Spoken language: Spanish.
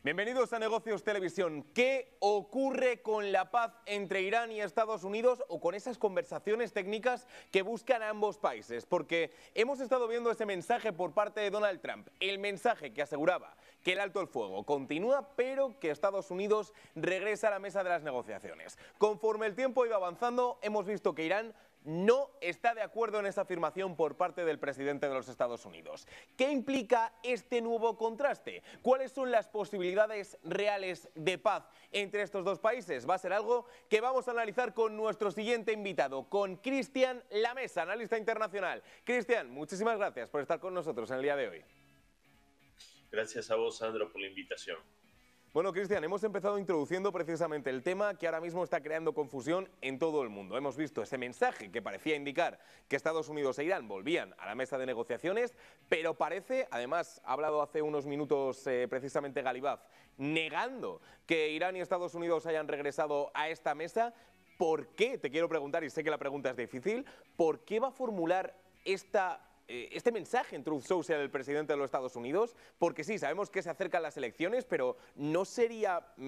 Bienvenidos a Negocios Televisión. ¿Qué ocurre con la paz entre Irán y Estados Unidos o con esas conversaciones técnicas que buscan ambos países? Porque hemos estado viendo ese mensaje por parte de Donald Trump, el mensaje que aseguraba que el alto el fuego continúa, pero que Estados Unidos regresa a la mesa de las negociaciones. Conforme el tiempo ha ido avanzando, hemos visto que Irán no está de acuerdo en esa afirmación por parte del presidente de los Estados Unidos. ¿Qué implica este nuevo contraste? ¿Cuáles son las posibilidades reales de paz entre estos dos países? Va a ser algo que vamos a analizar con nuestro siguiente invitado, con Cristian Lamesa, analista internacional. Cristian, muchísimas gracias por estar con nosotros en el día de hoy. Gracias a vos, Sandro, por la invitación. Bueno, Cristian, hemos empezado introduciendo precisamente el tema que ahora mismo está creando confusión en todo el mundo. Hemos visto ese mensaje que parecía indicar que Estados Unidos e Irán volvían a la mesa de negociaciones, pero parece, además, ha hablado hace unos minutos precisamente Galibaf, negando que Irán y Estados Unidos hayan regresado a esta mesa. ¿Por qué? Te quiero preguntar, y sé que la pregunta es difícil, ¿por qué va a formular este mensaje en Truth Social el presidente de los Estados Unidos? Porque sí, sabemos que se acercan las elecciones, pero ¿no sería